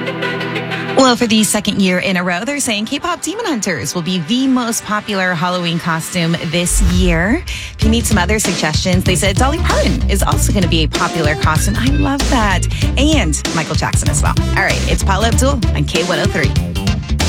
Well, for the second year in a row, they're saying K-pop Demon Hunters will be the most popular Halloween costume this year. If you need some other suggestions, they said Dolly Parton is also going to be a popular costume. I love that. And Michael Jackson as well. All right, it's Paula Abdul on K103.